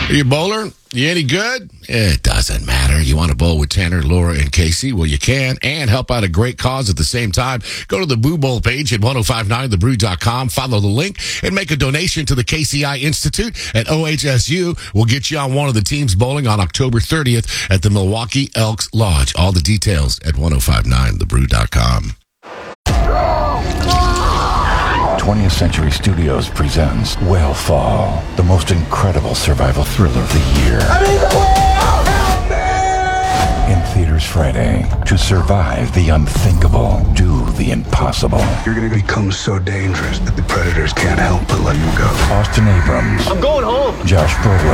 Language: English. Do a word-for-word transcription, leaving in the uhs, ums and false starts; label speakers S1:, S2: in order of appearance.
S1: Are you a bowler? You any good? It doesn't matter. You want to bowl with Tanner, Laura, and Casey? Well, you can, and help out a great cause at the same time. Go to the Boo Bowl page at ten fifty-nine the brew dot com. Follow the link and make a donation to the K C I Institute at O H S U. We'll get you on one of the teams bowling on October thirtieth at the Milwaukee Elks Lodge. All the details at ten fifty-nine the brew dot com.
S2: twentieth Century Studios presents Whale Fall, the most incredible survival thriller of the year.
S3: I'm in the whale! Help me!
S2: In theaters Friday. To survive the unthinkable, do the impossible.
S4: You're going to become so dangerous that the predators can't help but let you go.
S2: Austin Abrams.
S3: I'm going home!
S2: Josh Brolin.